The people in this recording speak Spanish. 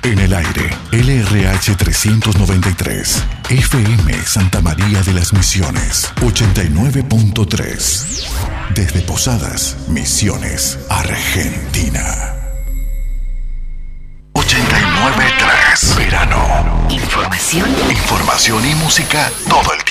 En el aire, LRH 393, FM Santa María de las Misiones, 89.3. Desde Posadas, Misiones, Argentina. 89.3. Verano. Información y música todo el